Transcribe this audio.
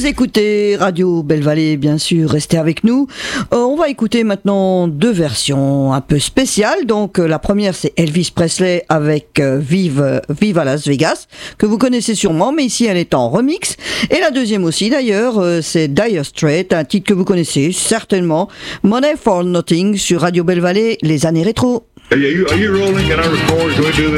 Vous écoutez Radio Belle-Vallée, bien sûr, restez avec nous. On va écouter maintenant deux versions un peu spéciales. Donc la première, c'est Elvis Presley avec Vive à Las Vegas, que vous connaissez sûrement, mais ici elle est en remix. Et la deuxième aussi d'ailleurs, c'est Dire Straits, un titre que vous connaissez certainement, Money for Nothing sur Radio Belle-Vallée, les années rétro. Are you rolling? Can I record? Do I do this?